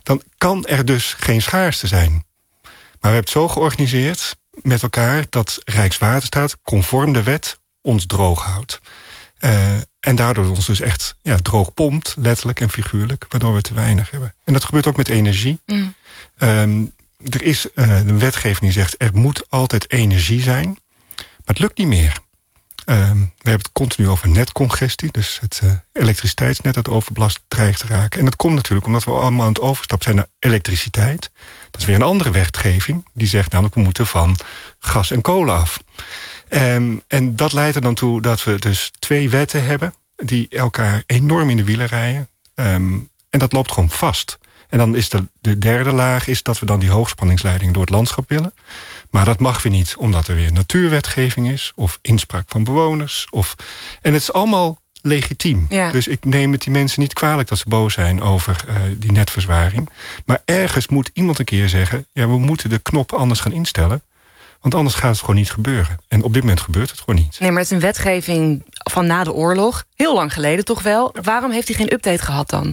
dan kan er dus geen schaarste zijn. Maar we hebben het zo georganiseerd met elkaar dat Rijkswaterstaat conform de wet ons droog houdt. En daardoor ons dus echt droog pompt, letterlijk en figuurlijk, waardoor we te weinig hebben. En dat gebeurt ook met energie. Er is een wetgeving die zegt, er moet altijd energie zijn. Maar het lukt niet meer. We hebben het continu over netcongestie. Dus het elektriciteitsnet dat overbelast dreigt te raken. En dat komt natuurlijk omdat we allemaal aan het overstappen zijn naar elektriciteit. Dat is weer een andere wetgeving. Die zegt namelijk, we moeten van gas en kolen af. En dat leidt er dan toe dat we dus 2 wetten hebben die elkaar enorm in de wielen rijden. En dat loopt gewoon vast. En dan is de derde laag is dat we dan die hoogspanningsleiding door het landschap willen. Maar dat mag weer niet, omdat er weer natuurwetgeving is, of inspraak van bewoners. En het is allemaal legitiem. Ja. Dus ik neem het die mensen niet kwalijk dat ze boos zijn over die netverzwaring. Maar ergens moet iemand een keer zeggen, we moeten de knop anders gaan instellen. Want anders gaat het gewoon niet gebeuren. En op dit moment gebeurt het gewoon niet. Nee, maar het is een wetgeving van na de oorlog. Heel lang geleden toch wel. Waarom heeft hij geen update gehad dan?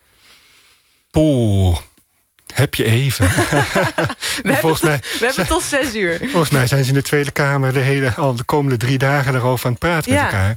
Heb je even. We hebben tot 6 uur. Volgens mij zijn ze in de Tweede Kamer al de komende 3 dagen daarover aan het praten met elkaar.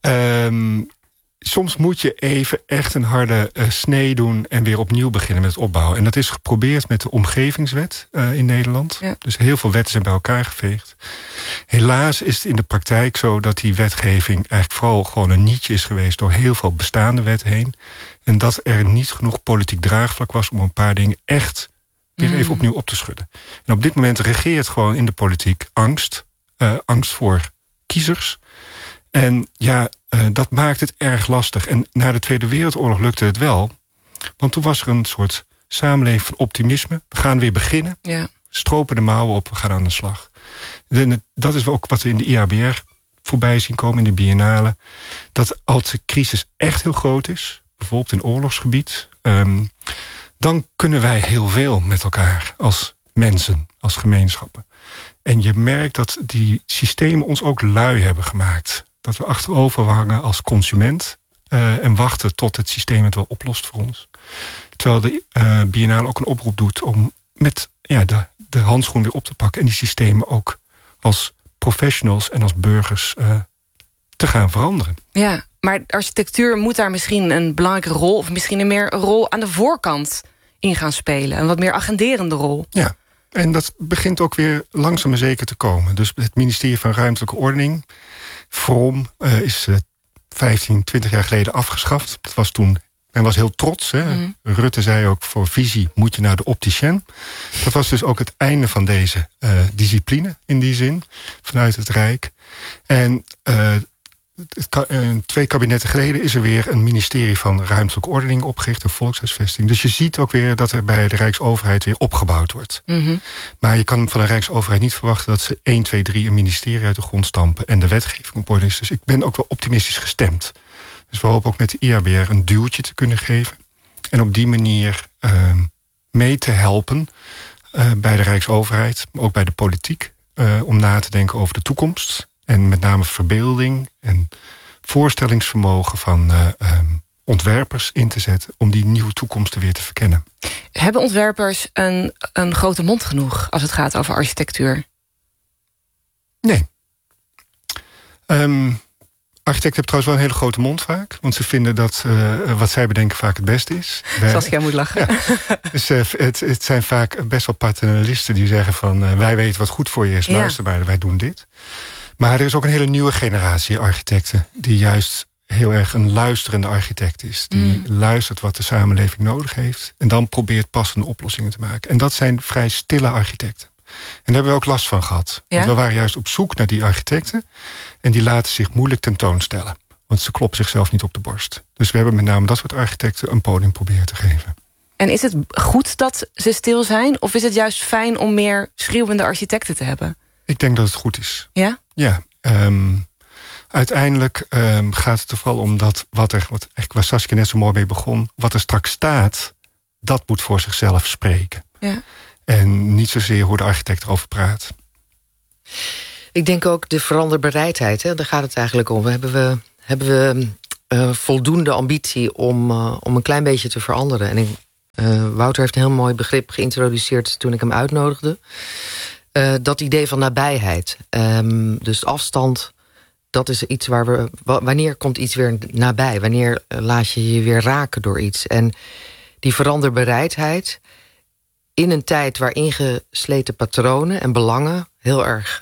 Soms moet je even echt een harde snee doen en weer opnieuw beginnen met het opbouwen. En dat is geprobeerd met de omgevingswet in Nederland. Ja. Dus heel veel wetten zijn bij elkaar geveegd. Helaas is het in de praktijk zo dat die wetgeving eigenlijk vooral gewoon een nietje is geweest door heel veel bestaande wetten heen. En dat er niet genoeg politiek draagvlak was om een paar dingen echt weer even opnieuw op te schudden. En op dit moment regeert gewoon in de politiek angst. Angst voor kiezers. En dat maakt het erg lastig. En na de Tweede Wereldoorlog lukte het wel. Want toen was er een soort samenleving van optimisme. We gaan weer beginnen. Ja. Stropen de mouwen op, we gaan aan de slag. Dat is ook wat we in de IABR voorbij zien komen, in de biennale. Dat als de crisis echt heel groot is, bijvoorbeeld in oorlogsgebied, dan kunnen wij heel veel met elkaar als mensen, als gemeenschappen. En je merkt dat die systemen ons ook lui hebben gemaakt. Dat we achterover hangen als consument en wachten tot het systeem het wel oplost voor ons. Terwijl de biennale ook een oproep doet om met de handschoen weer op te pakken en die systemen ook als professionals en als burgers te gaan veranderen. Ja, maar architectuur moet daar misschien een belangrijke rol, of misschien meer een rol aan de voorkant in gaan spelen. Een wat meer agenderende rol. Ja, en dat begint ook weer langzaam maar zeker te komen. Dus het ministerie van Ruimtelijke Ordening, VROM, is 15, 20 jaar geleden afgeschaft. Dat was toen, men was heel trots. Hè? Rutte zei ook, voor visie moet je naar de opticien. Dat was dus ook het einde van deze discipline, in die zin, vanuit het Rijk. En 2 kabinetten geleden is er weer een ministerie van Ruimtelijke Ordening opgericht, een volkshuisvesting. Dus je ziet ook weer dat er bij de Rijksoverheid weer opgebouwd wordt. Maar je kan van de Rijksoverheid niet verwachten dat ze 1, 2, 3 een ministerie uit de grond stampen en de wetgeving op orde is. Dus ik ben ook wel optimistisch gestemd. Dus we hopen ook met de IABR een duwtje te kunnen geven. En op die manier mee te helpen bij de Rijksoverheid, maar ook bij de politiek, om na te denken over de toekomst. En met name verbeelding en voorstellingsvermogen van ontwerpers in te zetten om die nieuwe toekomsten weer te verkennen. Hebben ontwerpers een grote mond genoeg als het gaat over architectuur? Nee. Architecten hebben trouwens wel een hele grote mond vaak. Want ze vinden dat wat zij bedenken vaak het beste is. Saskia moet lachen. Ja. Dus het zijn vaak best wel paternalisten die zeggen van wij weten wat goed voor je is. Luister maar, wij doen dit. Maar er is ook een hele nieuwe generatie architecten die juist heel erg een luisterende architect is. Die luistert wat de samenleving nodig heeft en dan probeert passende oplossingen te maken. En dat zijn vrij stille architecten. En daar hebben we ook last van gehad. Ja? Want we waren juist op zoek naar die architecten en die laten zich moeilijk tentoonstellen. Want ze kloppen zichzelf niet op de borst. Dus we hebben met name dat soort architecten een podium proberen te geven. En is het goed dat ze stil zijn? Of is het juist fijn om meer schreeuwende architecten te hebben? Ik denk dat het goed is. Ja? Ja. Uiteindelijk gaat het er vooral om dat waar Saskia net zo mooi mee begon, wat er straks staat, dat moet voor zichzelf spreken. Ja. En niet zozeer hoe de architect erover praat. Ik denk ook de veranderbereidheid, hè, daar gaat het eigenlijk om. Hebben we voldoende ambitie om een klein beetje te veranderen? En Wouter heeft een heel mooi begrip geïntroduceerd toen ik hem uitnodigde. Dat idee van nabijheid. Dus afstand, dat is iets waar wanneer komt iets weer nabij? Wanneer laat je je weer raken door iets? En die veranderbereidheid in een tijd waar ingesleten patronen en belangen heel erg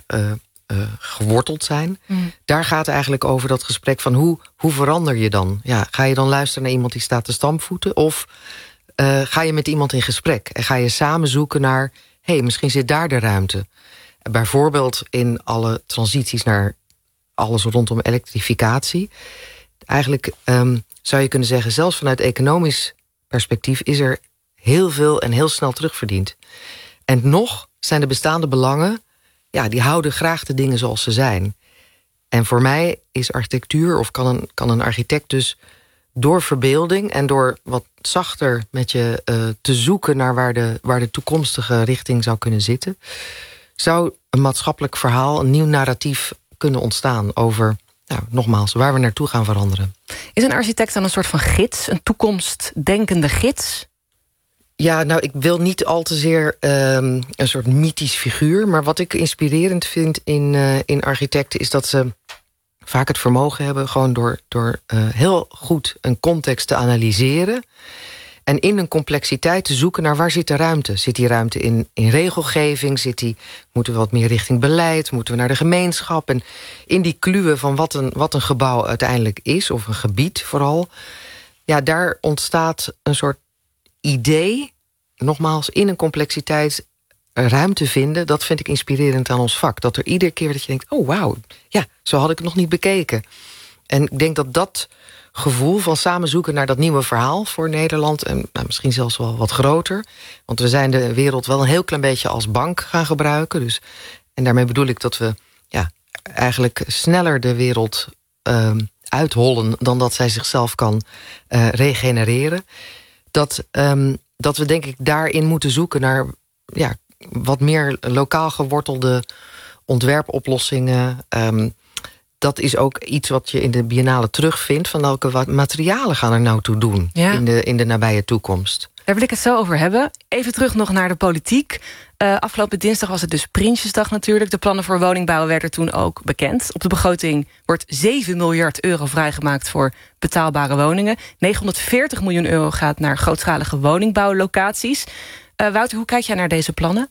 geworteld zijn. Daar gaat het eigenlijk over dat gesprek van hoe verander je dan? Ja, ga je dan luisteren naar iemand die staat te stampvoeten? Of ga je met iemand in gesprek? En ga je samen zoeken naar, misschien zit daar de ruimte. Bijvoorbeeld in alle transities naar alles rondom elektrificatie. Eigenlijk zou je kunnen zeggen, zelfs vanuit economisch perspectief is er heel veel en heel snel terugverdiend. En nog zijn de bestaande belangen, die houden graag de dingen zoals ze zijn. En voor mij is architectuur, of kan een architect dus door verbeelding en door wat zachter met je te zoeken naar waar de toekomstige richting zou kunnen zitten, zou een maatschappelijk verhaal, een nieuw narratief kunnen ontstaan over, nogmaals, waar we naartoe gaan veranderen. Is een architect dan een soort van gids, een toekomstdenkende gids? Ja, ik wil niet al te zeer een soort mythisch figuur, maar wat ik inspirerend vind in architecten is dat ze vaak het vermogen hebben gewoon door heel goed een context te analyseren en in een complexiteit te zoeken naar waar zit de ruimte. Zit die ruimte in regelgeving? Moeten we wat meer richting beleid? Moeten we naar de gemeenschap? En in die kluwen van wat een gebouw uiteindelijk is, of een gebied vooral, daar ontstaat een soort idee, nogmaals, in een complexiteit ruimte vinden. Dat vind ik inspirerend aan ons vak. Dat er iedere keer dat je denkt, oh wauw, zo had ik het nog niet bekeken. En ik denk dat gevoel van samen zoeken naar dat nieuwe verhaal voor Nederland, en misschien zelfs wel wat groter, want we zijn de wereld wel een heel klein beetje als bank gaan gebruiken. Dus, en daarmee bedoel ik dat we eigenlijk sneller de wereld uithollen dan dat zij zichzelf kan regenereren. Dat we denk ik daarin moeten zoeken naar wat meer lokaal gewortelde ontwerpoplossingen. Dat is ook iets wat je in de biennale terugvindt, van welke materialen gaan er nou toe doen in de nabije toekomst. Daar wil ik het zo over hebben. Even terug nog naar de politiek. Afgelopen dinsdag was het dus Prinsjesdag natuurlijk. De plannen voor woningbouw werden toen ook bekend. Op de begroting wordt 7 miljard euro vrijgemaakt voor betaalbare woningen. 940 miljoen euro gaat naar grootschalige woningbouwlocaties. Wouter, hoe kijk jij naar deze plannen?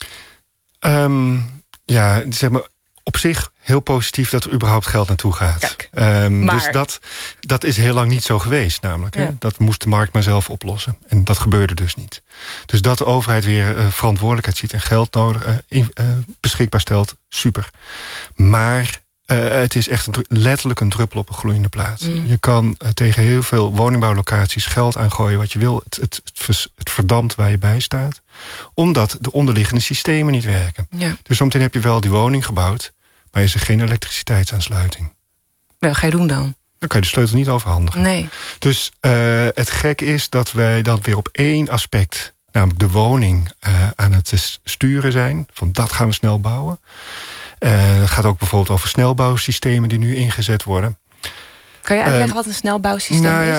Zeg maar, op zich heel positief dat er überhaupt geld naartoe gaat. Maar dus dat is heel lang niet zo geweest namelijk. Hè? Dat moest de markt maar zelf oplossen. En dat gebeurde dus niet. Dus dat de overheid weer verantwoordelijkheid ziet en geld nodig beschikbaar stelt, super. Maar het is echt letterlijk een druppel op een gloeiende plaat. Je kan tegen heel veel woningbouwlocaties geld aangooien wat je wil. Het verdampt waar je bij staat. Omdat de onderliggende systemen niet werken. Ja. Dus zometeen heb je wel die woning gebouwd, maar is er geen elektriciteitsaansluiting. Wat ga je doen dan? Dan kan je de sleutel niet overhandigen. Nee. Dus het gek is dat wij dan weer op één aspect, namelijk de woning, aan het sturen zijn. Van dat gaan we snel bouwen. Het gaat ook bijvoorbeeld over snelbouwsystemen die nu ingezet worden. Kan je uitleggen wat een snelbouwsysteem is?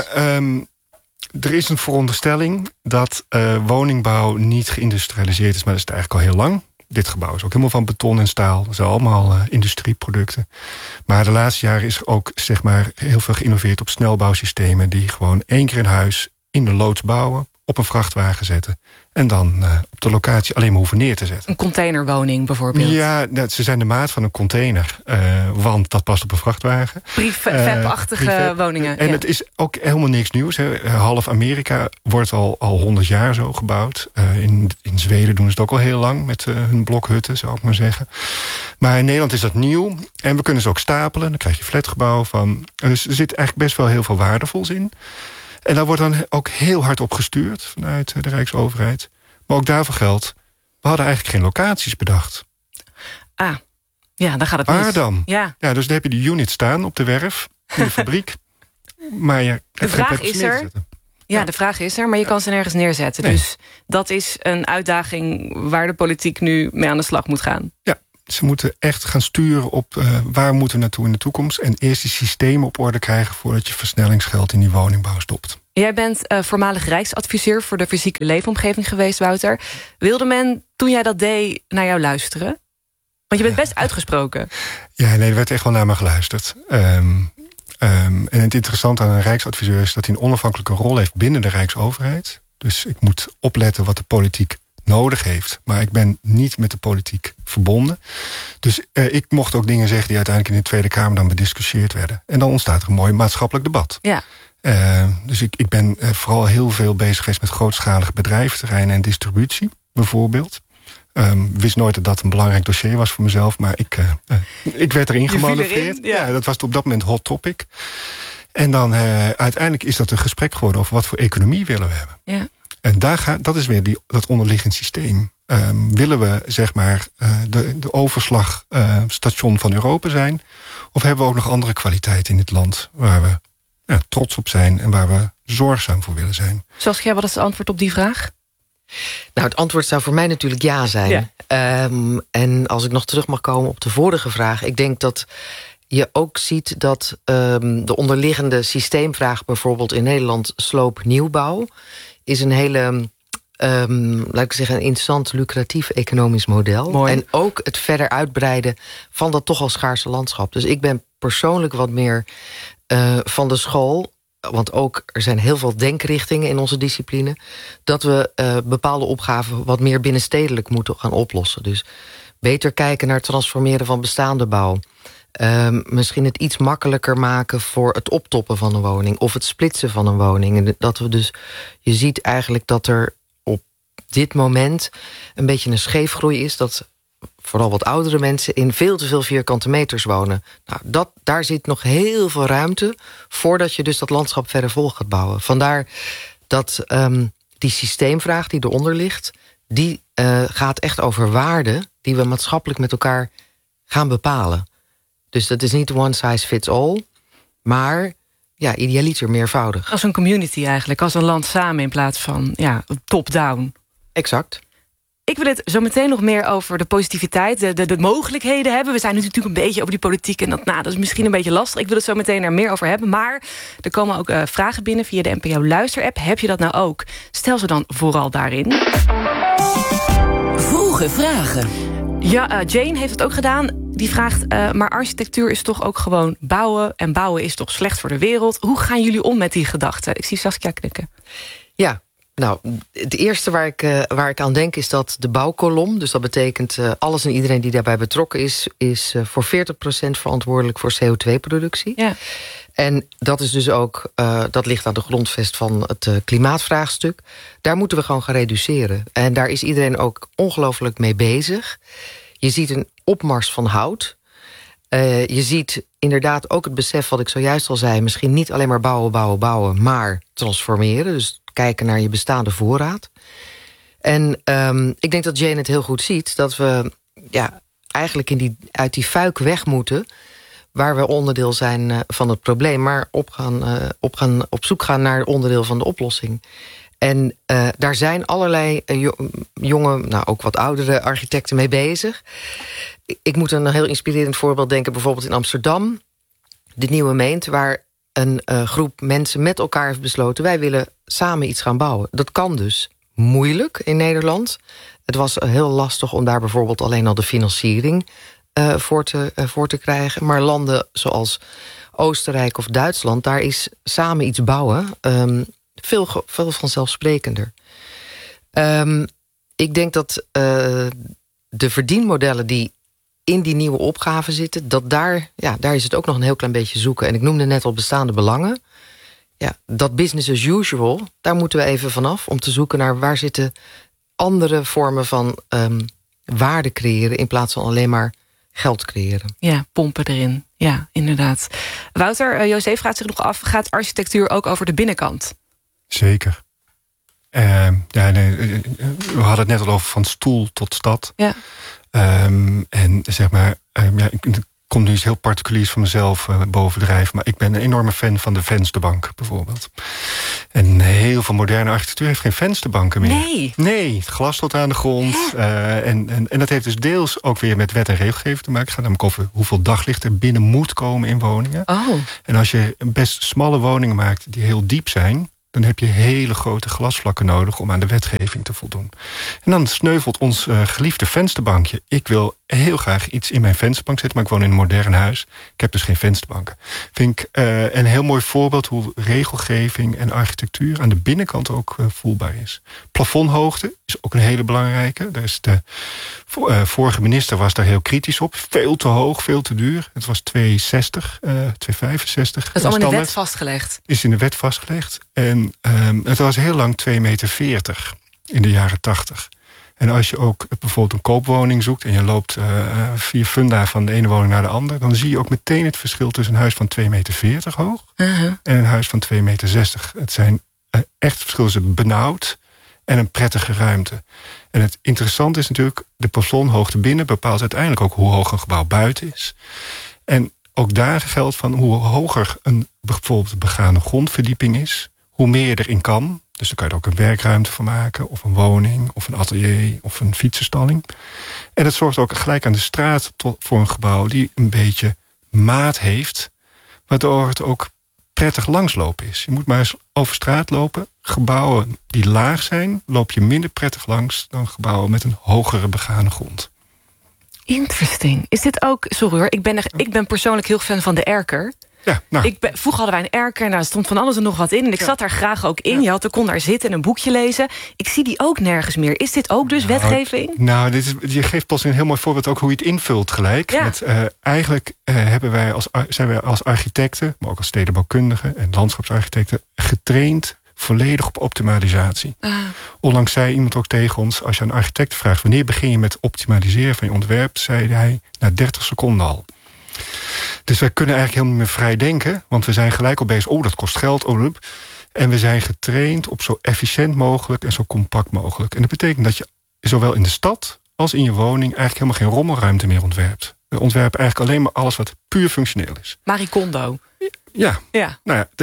Er is een veronderstelling dat woningbouw niet geïndustrialiseerd is, maar dat is het eigenlijk al heel lang. Dit gebouw is ook helemaal van beton en staal. Dat zijn allemaal industrieproducten. Maar de laatste jaren is er ook heel veel geïnnoveerd op snelbouwsystemen die gewoon 1 keer een huis in de loods bouwen, op een vrachtwagen zetten en dan op de locatie alleen maar hoeven neer te zetten. Een containerwoning bijvoorbeeld? Ja, ze zijn de maat van een container, want dat past op een vrachtwagen. Prefab-achtige woningen. En het is ook helemaal niks nieuws. Hè. Half Amerika wordt al 100 jaar zo gebouwd. In Zweden doen ze het ook al heel lang met hun blokhutten, zou ik maar zeggen. Maar in Nederland is dat nieuw. En we kunnen ze ook stapelen. Dan krijg je flatgebouw van. Dus er zit eigenlijk best wel heel veel waardevols in. En daar wordt dan ook heel hard op gestuurd vanuit de Rijksoverheid. Maar ook daarvoor geldt, we hadden eigenlijk geen locaties bedacht. Ja, dan gaat het Waar mis. dan? Ja, dus dan heb je de unit staan op de werf, in de fabriek. Maar je de vraag is er. Ja, de vraag is er, maar je kan ze nergens neerzetten. Nee. Dus dat is een uitdaging waar de politiek nu mee aan de slag moet gaan. Ja, ze moeten echt gaan sturen op waar moeten we naartoe in de toekomst. En eerst die systemen op orde krijgen voordat je versnellingsgeld in die woningbouw stopt. Jij bent voormalig Rijksadviseur voor de fysieke leefomgeving geweest, Wouter. Wilde men, toen jij dat deed, naar jou luisteren? Want je bent best uitgesproken. Ja, nee, er werd echt wel naar me geluisterd. En het interessante aan een Rijksadviseur is dat hij een onafhankelijke rol heeft binnen de Rijksoverheid. Dus ik moet opletten wat de politiek nodig heeft. Maar ik ben niet met de politiek verbonden. Dus ik mocht ook dingen zeggen die uiteindelijk in de Tweede Kamer dan bediscussieerd werden. En dan ontstaat er een mooi maatschappelijk debat. Ja. Dus ik ben vooral heel veel bezig geweest met grootschalige bedrijventerreinen en distributie, bijvoorbeeld. Wist nooit dat dat een belangrijk dossier was voor mezelf, maar ik werd erin gemanoeuvreerd. Ja, dat was op dat moment hot topic. En dan uiteindelijk is dat een gesprek geworden over wat voor economie willen we hebben. Ja. En dat is weer dat onderliggend systeem. Willen we zeg maar de overslagstation van Europa zijn? Of hebben we ook nog andere kwaliteiten in dit land waar we trots op zijn en waar we zorgzaam voor willen zijn? Saskia, wat is het antwoord op die vraag? Nou, het antwoord zou voor mij natuurlijk ja zijn. Ja. En als ik nog terug mag komen op de vorige vraag, ik denk dat je ook ziet dat de onderliggende systeemvraag, bijvoorbeeld in Nederland, sloop-nieuwbouw, is een hele, laat ik zeggen, een interessant, lucratief economisch model. Mooi. En ook het verder uitbreiden van dat toch al schaarse landschap. Dus ik ben persoonlijk wat meer van de school, want ook er zijn heel veel denkrichtingen in onze discipline, dat we bepaalde opgaven wat meer binnenstedelijk moeten gaan oplossen. Dus beter kijken naar het transformeren van bestaande bouw. Misschien het iets makkelijker maken voor het optoppen van een woning of het splitsen van een woning. En dat we dus, je ziet eigenlijk dat er op dit moment een beetje een scheefgroei is, dat vooral wat oudere mensen in veel te veel vierkante meters wonen. Nou, daar zit nog heel veel ruimte voordat je dus dat landschap verder vol gaat bouwen. Vandaar dat die systeemvraag die eronder ligt, die gaat echt over waarden die we maatschappelijk met elkaar gaan bepalen. Dus dat is niet one size fits all, maar ja, idealiter meervoudig. Als een community eigenlijk, als een land samen in plaats van top-down. Exact. Ik wil het zo meteen nog meer over de positiviteit, de mogelijkheden hebben. We zijn nu natuurlijk een beetje over die politiek en dat is misschien een beetje lastig. Ik wil het zo meteen er meer over hebben. Maar er komen ook vragen binnen via de NPO Luister-app. Heb je dat nou ook? Stel ze dan vooral daarin. Vroege vragen. Ja, Jane heeft het ook gedaan. Die vraagt, maar architectuur is toch ook gewoon bouwen. En bouwen is toch slecht voor de wereld. Hoe gaan jullie om met die gedachten? Ik zie Saskia knikken. Ja, nou, het eerste waar ik aan denk is dat de bouwkolom, dus dat betekent alles en iedereen die daarbij betrokken is voor 40% verantwoordelijk voor CO2-productie. Ja. En dat is dus ook, dat ligt aan de grondvest van het klimaatvraagstuk. Daar moeten we gewoon gaan reduceren. En daar is iedereen ook ongelooflijk mee bezig. Je ziet een opmars van hout. Je ziet inderdaad ook het besef wat ik zojuist al zei, misschien niet alleen maar bouwen, maar transformeren. Dus kijken naar je bestaande voorraad. En ik denk dat Jane het heel goed ziet, dat we eigenlijk uit die fuik weg moeten, waar we onderdeel zijn van het probleem, maar op zoek gaan naar onderdeel van de oplossing. En daar zijn allerlei jonge, ook wat oudere architecten mee bezig. Ik moet een heel inspirerend voorbeeld denken, bijvoorbeeld in Amsterdam, de Nieuwe Meent, waar een groep mensen met elkaar heeft besloten, wij willen samen iets gaan bouwen. Dat kan dus moeilijk in Nederland. Het was heel lastig om daar bijvoorbeeld alleen al de financiering voor te krijgen. Maar landen zoals Oostenrijk of Duitsland, daar is samen iets bouwen veel vanzelfsprekender. Ik denk dat de verdienmodellen die in die nieuwe opgaven zitten, dat daar is het ook nog een heel klein beetje zoeken. En ik noemde net al bestaande belangen. Ja, dat business as usual, daar moeten we even vanaf om te zoeken naar waar zitten andere vormen van waarde creëren in plaats van alleen maar geld creëren. Ja, pompen erin. Ja, inderdaad. Wouter, José vraagt zich nog af, gaat architectuur ook over de binnenkant? Zeker. We hadden het net al over van stoel tot stad. Ja. En zeg maar, ik kom nu iets heel particuliers van mezelf bovendrijven, maar ik ben een enorme fan van de vensterbank bijvoorbeeld. En heel veel moderne architectuur heeft geen vensterbanken meer. Nee, glas tot aan de grond. En dat heeft dus deels ook weer met wet en regelgeving te maken. Het gaat namelijk over hoeveel daglicht er binnen moet komen in woningen. Oh. En als je best smalle woningen maakt die heel diep zijn, Dan heb je hele grote glasvlakken nodig om aan de wetgeving te voldoen. En dan sneuvelt ons geliefde vensterbankje. Ik wil heel graag iets in mijn vensterbank zetten, maar ik woon in een modern huis. Ik heb dus geen vensterbanken. Vind ik een heel mooi voorbeeld hoe regelgeving en architectuur aan de binnenkant ook voelbaar is. Plafondhoogte is ook een hele belangrijke. Daar is de vorige minister was daar heel kritisch op. Veel te hoog, veel te duur. Het was 2,60, 2,65. Dat is allemaal in de wet vastgelegd. Is in de wet vastgelegd. En het was heel lang 2,40 meter in de jaren 80. En als je ook bijvoorbeeld een koopwoning zoekt en je loopt 4 funda van de ene woning naar de andere, dan zie je ook meteen het verschil tussen een huis van 2,40 meter hoog en een huis van 2,60 meter. Het zijn echt verschillen tussen benauwd en een prettige ruimte. En het interessante is natuurlijk, de plafondhoogte binnen bepaalt uiteindelijk ook hoe hoog een gebouw buiten is. En ook daar geldt van hoe hoger een bijvoorbeeld begane grondverdieping is, hoe meer je erin kan. Dus dan kan je er ook een werkruimte van maken, of een woning, of een atelier, of een fietsenstalling. En dat zorgt ook gelijk aan de straat voor een gebouw die een beetje maat heeft, waardoor het ook prettig langslopen is. Je moet maar eens over straat lopen. Gebouwen die laag zijn, loop je minder prettig langs dan gebouwen met een hogere begane grond. Interesting. Is dit ook... Sorry hoor, ik ben persoonlijk heel fan van de erker. Ja, nou. Vroeger hadden wij een erker en daar stond van alles en nog wat in. En ik zat daar graag ook in. Je kon daar zitten en een boekje lezen. Ik zie die ook nergens meer. Is dit ook dus wetgeving? Nou, je geeft pas een heel mooi voorbeeld ook hoe je het invult gelijk. Ja. Eigenlijk zijn wij als architecten, maar ook als stedenbouwkundigen en landschapsarchitecten getraind volledig op optimalisatie. Onlangs zei iemand ook tegen ons, als je aan een architect vraagt, wanneer begin je met optimaliseren van je ontwerp, zei hij na 30 seconden al. Dus wij kunnen eigenlijk helemaal niet meer vrij denken, want we zijn gelijk al bezig, dat kost geld. En we zijn getraind op zo efficiënt mogelijk en zo compact mogelijk. En dat betekent dat je zowel in de stad als in je woning eigenlijk helemaal geen rommelruimte meer ontwerpt. We ontwerpen eigenlijk alleen maar alles wat puur functioneel is. Marie Kondo. Ja. Nou ja,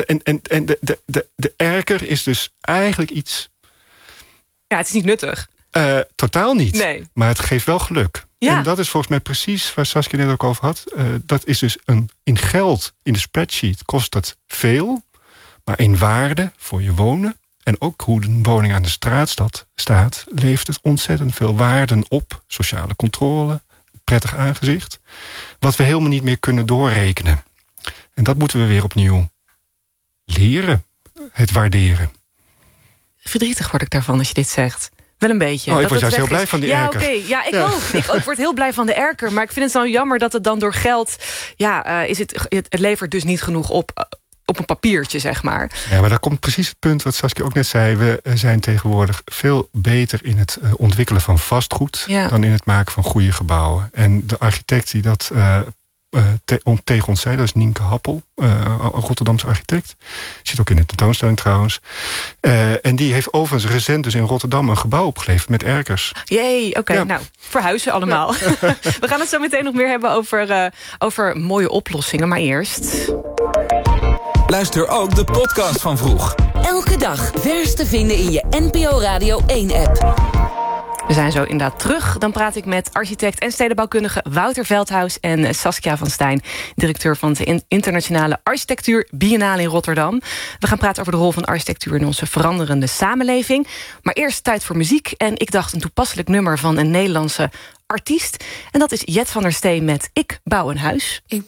de erker is dus eigenlijk iets. Ja, het is niet nuttig. Totaal niet. Nee. Maar het geeft wel geluk. Ja. En dat is volgens mij precies waar Saskia net ook over had. Dat is dus in geld, in de spreadsheet kost dat veel. Maar in waarde voor je wonen en ook hoe de woning aan de straat staat, levert het ontzettend veel waarden op. Sociale controle, prettig aangezicht. Wat we helemaal niet meer kunnen doorrekenen. En dat moeten we weer opnieuw leren. Het waarderen. Verdrietig word ik daarvan als je dit zegt. Wel een beetje. Ik word juist heel blij van die erker. Oké. Ja, ik ook. Ik word heel blij van de erker. Maar ik vind het zo jammer dat het dan door geld... het levert dus niet genoeg op een papiertje, zeg maar. Ja, maar daar komt precies het punt wat Saskia ook net zei. We zijn tegenwoordig veel beter in het ontwikkelen van vastgoed dan in het maken van goede gebouwen. En de architect die dat tegen ons zei, dat is Nienke Happel, een Rotterdamse architect. Zit ook in de tentoonstelling trouwens. En die heeft overigens recent dus in Rotterdam een gebouw opgeleverd met erkers. Jee, oké. Nou, verhuizen allemaal. Ja. We gaan het zo meteen nog meer hebben over mooie oplossingen, maar eerst... Luister ook de podcast van Vroeg. Elke dag vers te vinden in je NPO Radio 1-app. We zijn zo inderdaad terug. Dan praat ik met architect en stedenbouwkundige Wouter Veldhuis en Saskia van Stijn, directeur van de Internationale Architectuur Biennale in Rotterdam. We gaan praten over de rol van architectuur in onze veranderende samenleving. Maar eerst tijd voor muziek. En ik dacht een toepasselijk nummer van een Nederlandse artiest. En dat is Jet van der Steen met Ik bouw een huis. Ik